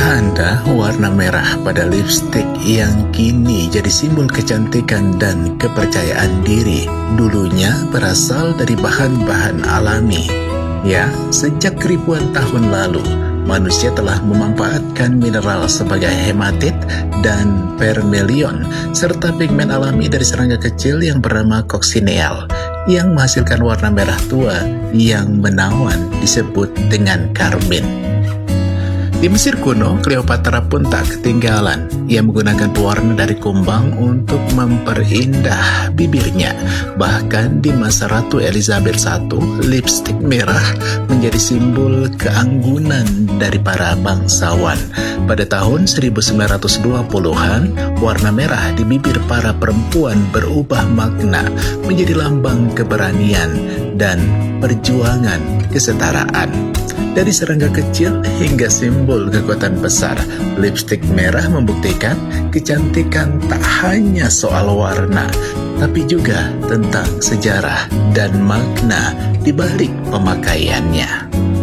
Tahukah Anda warna merah pada lipstik yang kini jadi simbol kecantikan dan kepercayaan diri dulunya berasal dari bahan-bahan alami? Ya, sejak ribuan tahun lalu, manusia telah memanfaatkan mineral sebagai hematit dan vermilion, serta pigmen alami dari serangga kecil yang bernama coccineal, yang menghasilkan warna merah tua yang menawan disebut dengan karmin. Di Mesir kuno, Cleopatra pun tak ketinggalan. Ia menggunakan pewarna dari kumbang untuk memperindah bibirnya. Bahkan di masa Ratu Elizabeth I, lipstik merah menjadi simbol keanggunan dari para bangsawan. Pada tahun 1920-an, warna merah di bibir para perempuan berubah makna menjadi lambang keberanian dan perjuangan kesetaraan. Dari serangga kecil hingga simbol kekuatan besar, lipstik merah membuktikan kecantikan tak hanya soal warna, tapi juga tentang sejarah dan makna di balik pemakaiannya.